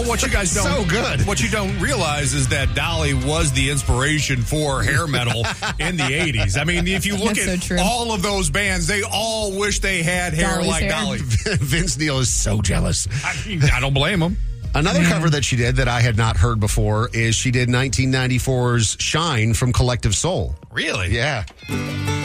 Well, what you guys don't So good. What you don't realize is that Dolly was the inspiration for hair metal in the 80s. I mean, if you look That's at so true. all of those bands, they all wish they had hair Dolly's like hair. Dolly. Vince Neil is so jealous. I don't blame him. Another cover that she did that I had not heard before is she did 1994's Shine from Collective Soul. Really? Yeah.